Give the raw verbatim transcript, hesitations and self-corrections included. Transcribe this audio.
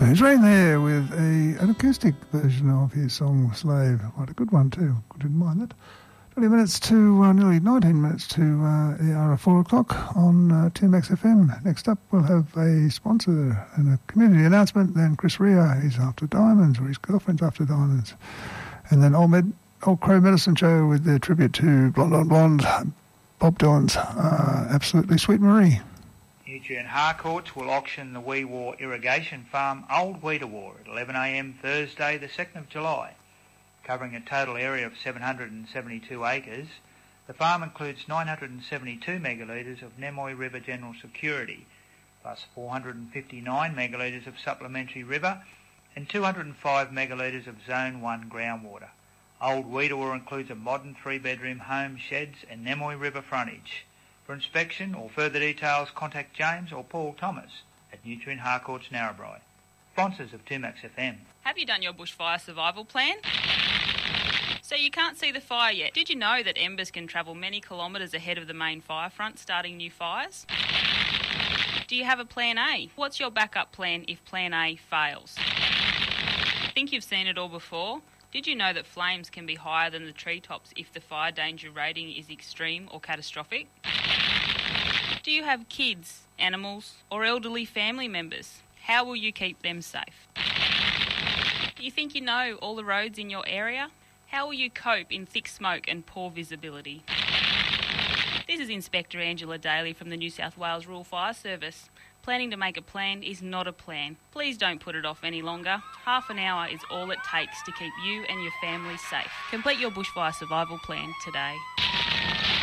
James Rain there with a, an acoustic version of his song Slave. Quite a good one too. Didn't mind that. twenty minutes to, uh, nearly nineteen minutes to uh, the hour of four o'clock on uh, T M X F M. Next up we'll have a sponsor and a community announcement. Then Chris Rea, he's after diamonds, or his girlfriend's after diamonds. And then Old, Med- Old Crow Medicine Show with their tribute to Blonde on Blonde, Bob Dylan's uh, Absolutely Sweet Marie. Nutrient Harcourts will auction the Wee War Irrigation Farm Old Weedawar at eleven a m Thursday the second of July. Covering a total area of seven hundred seventy-two acres, the farm includes nine hundred seventy-two megalitres of Nemoy River General Security, plus four hundred fifty-nine megalitres of supplementary river and two hundred five megalitres of Zone one groundwater. Old Weedawar includes a modern three-bedroom home, sheds and Nemoy River frontage. For inspection or further details, contact James or Paul Thomas at Nutrient Harcourts, Narrabri. Sponsors of two Max F M. Have you done your bushfire survival plan? So you can't see the fire yet. Did you know that embers can travel many kilometres ahead of the main fire front, starting new fires? Do you have a plan A? What's your backup plan if plan A fails? Think you've seen it all before? Did you know that flames can be higher than the treetops if the fire danger rating is extreme or catastrophic? Do you have kids, animals, or elderly family members? How will you keep them safe? Do you think you know all the roads in your area? How will you cope in thick smoke and poor visibility? This is Inspector Angela Daly from the New South Wales Rural Fire Service. Planning to make a plan is not a plan. Please don't put it off any longer. Half an hour is all it takes to keep you and your family safe. Complete your bushfire survival plan today.